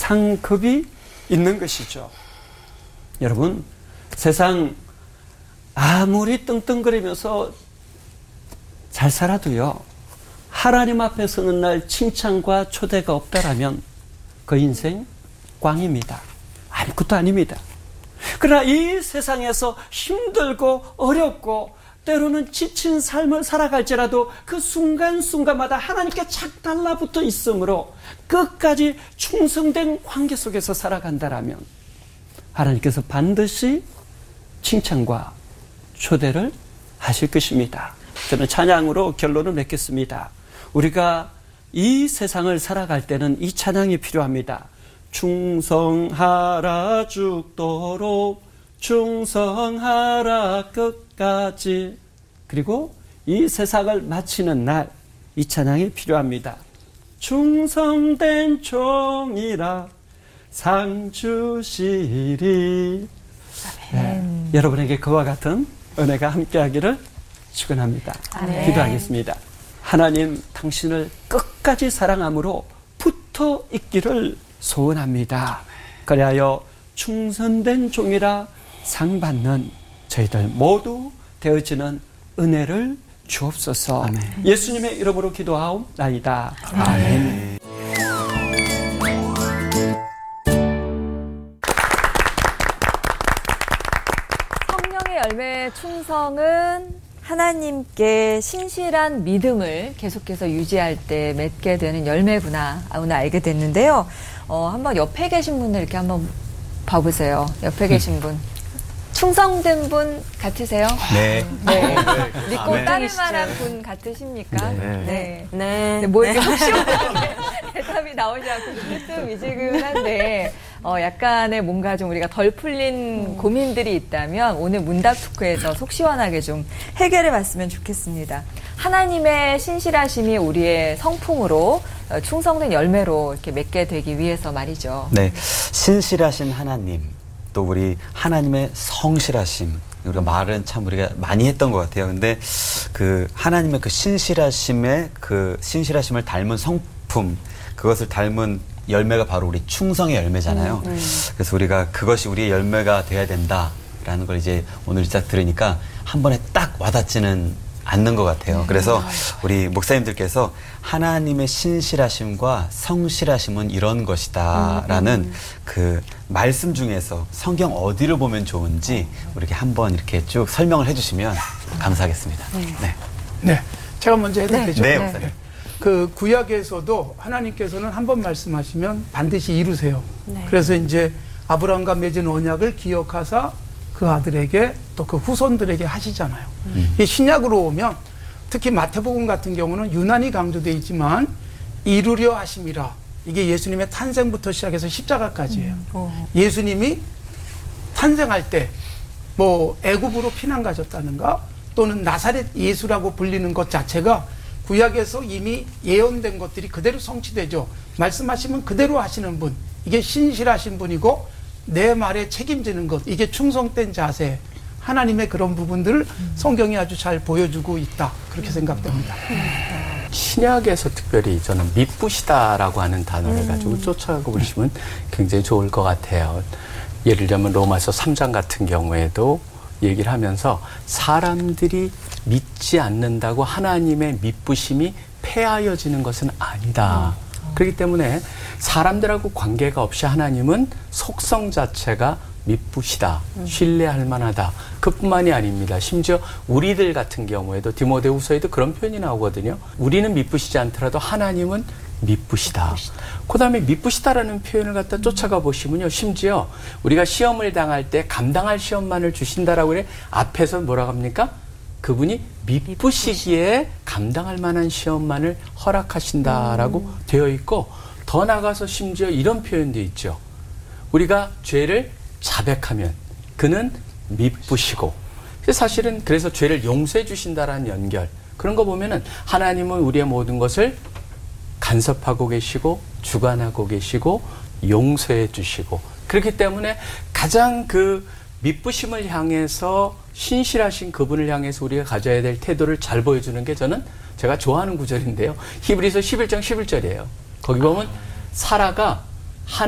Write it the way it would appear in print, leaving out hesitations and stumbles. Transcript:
상급이 있는 것이죠. 여러분, 세상 아무리 떵떵거리면서 잘 살아도요, 하나님 앞에 서는 날 칭찬과 초대가 없다라면 그 인생 꽝입니다. 아무것도 아닙니다. 그러나 이 세상에서 힘들고 어렵고 때로는 지친 삶을 살아갈지라도 그 순간순간마다 하나님께 착 달라붙어 있으므로 끝까지 충성된 관계 속에서 살아간다라면 하나님께서 반드시 칭찬과 초대를 하실 것입니다. 저는 찬양으로 결론을 맺겠습니다. 우리가 이 세상을 살아갈 때는 이 찬양이 필요합니다. 충성하라 죽도록 충성하라 끝까지. 그리고 이 세상을 마치는 날 이 찬양이 필요합니다. 충성된 종이라 상 주시리. 네, 여러분에게 그와 같은 은혜가 함께하기를 축원합니다. 기도하겠습니다. 하나님, 당신을 끝까지 사랑함으로 붙어 있기를 소원합니다. 그리하여 충성된 종이라 상 받는 저희들 모두 되어지는 은혜를 주옵소서. 아멘. 예수님의 이름으로 기도하옵나이다. 아멘. 성령의 열매 충성은 하나님께 신실한 믿음을 계속해서 유지할 때 맺게 되는 열매구나 오늘 알게 됐는데요. 한번 옆에 계신 분들 이렇게 한번 봐보세요. 옆에 계신 분. 충성된 분 같으세요? 네. 네. 믿고 따를 만한 분 같으십니까? 네. 네. 뭐 이렇게 혹시원하게 대답이 나오지 않고 뜨미지근한데 약간의 뭔가 좀 우리가 덜 풀린 고민들이 있다면 오늘 문답 토크에서 속 시원하게 좀 해결해 봤으면 좋겠습니다. 하나님의 신실하심이 우리의 성품으로 충성된 열매로 이렇게 맺게 되기 위해서 말이죠. 네. 신실하신 하나님, 또 우리 하나님의 성실하심, 우리가 말은 참 우리가 많이 했던 것 같아요. 근데 그 하나님의 그 신실하심의 그 신실하심을 닮은 성품, 그것을 닮은 열매가 바로 우리 충성의 열매잖아요. 그래서 우리가 그것이 우리의 열매가 돼야 된다라는 걸 이제 오늘 딱 들으니까 한 번에 딱 와닿지는 않는 것 같아요. 그래서 우리 목사님들께서 하나님의 신실하심과 성실하심은 이런 것이다라는 그 말씀 중에서 성경 어디를 보면 좋은지 우리에게 한번 이렇게 쭉 설명을 해주시면 감사하겠습니다. 네, 제가 먼저 해도 되죠? 네, 목사님. 그 구약에서도 하나님께서는 한 번 말씀하시면 반드시 이루세요. 그래서 이제 아브라함과 맺은 언약을 기억하사 그 아들에게 또 그 후손들에게 하시잖아요. 이 신약으로 오면 특히 마태복음 같은 경우는 유난히 강조되어 있지만 이루려 하심이라. 이게 예수님의 탄생부터 시작해서 십자가까지예요. 예수님이 탄생할 때 뭐 애굽으로 피난 가셨다는가 또는 나사렛 예수라고 불리는 것 자체가 구약에서 이미 예언된 것들이 그대로 성취되죠. 말씀하시면 그대로 하시는 분, 이게 신실하신 분이고 내 말에 책임지는 것, 이게 충성된 자세, 하나님의 그런 부분들을 성경이 아주 잘 보여주고 있다, 그렇게 생각됩니다. 신약에서 특별히 저는 미쁘시다라고 하는 단어를 가지고 쫓아가고 보시면 굉장히 좋을 것 같아요. 예를 들면 로마서 3장 같은 경우에도 얘기를 하면서 사람들이 믿지 않는다고 하나님의 미쁘심이 패하여지는 것은 아니다. 그렇기 때문에 사람들하고 관계가 없이 하나님은 속성 자체가 미쁘시다, 신뢰할 만하다. 그뿐만이 아닙니다. 심지어 우리들 같은 경우에도 디모데후서에도 그런 표현이 나오거든요. 우리는 미쁘시지 않더라도 하나님은 미쁘시다. 그 다음에 미쁘시다라는 표현을 갖다 쫓아가 보시면요. 심지어 우리가 시험을 당할 때 감당할 시험만을 주신다라고 그래. 앞에서 뭐라고 합니까? 그분이 미쁘시기에 감당할 만한 시험만을 허락하신다라고 되어 있고, 더 나가서 심지어 이런 표현도 있죠. 우리가 죄를 자백하면 그는 미쁘시고, 사실은 그래서 죄를 용서해 주신다라는 연결, 그런 거 보면은 하나님은 우리의 모든 것을 간섭하고 계시고 주관하고 계시고 용서해 주시고, 그렇기 때문에 가장 그 미쁘심을 향해서 신실하신 그분을 향해서 우리가 가져야 될 태도를 잘 보여주는 게 저는 제가 좋아하는 구절인데요. 히브리서 11장 11절이에요. 거기 보면 사라가